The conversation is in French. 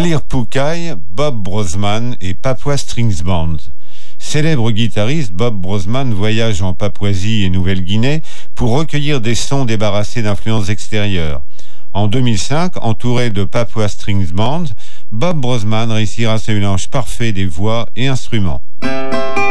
Alirpukai, Bob Brosman et Papua Strings Band. Célèbre guitariste, Bob Brosman voyage en Papouasie et Nouvelle-Guinée pour recueillir des sons débarrassés d'influences extérieures. En 2005, entouré de Papua Strings Band, Bob Brosman réussira ce mélange parfait des voix et instruments.